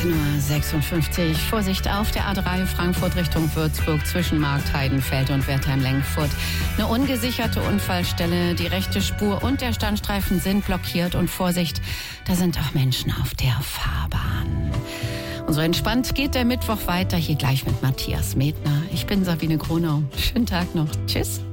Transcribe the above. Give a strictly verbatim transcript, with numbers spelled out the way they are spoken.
achtzehn Uhr sechsundfünfzig. Vorsicht auf der A drei Frankfurt Richtung Würzburg zwischen Markt Heidenfeld und Wertheim-Lenkfurt. Eine ungesicherte Unfallstelle. Die rechte Spur und der Standstreifen sind blockiert. Und Vorsicht, da sind auch Menschen auf der Fahrbahn. Und so entspannt geht der Mittwoch weiter. Hier gleich mit Matthias Medner. Ich bin Sabine Gronau. Schönen Tag noch. Tschüss.